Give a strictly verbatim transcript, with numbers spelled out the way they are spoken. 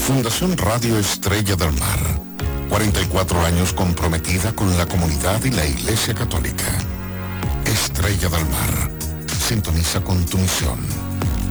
Fundación Radio Estrella del Mar. cuarenta y cuatro años comprometida con la comunidad y la Iglesia Católica. Estrella del Mar. Sintoniza con tu misión.